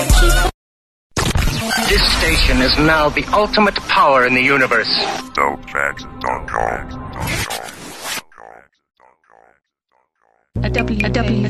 This station is now the ultimate power in the universe. A W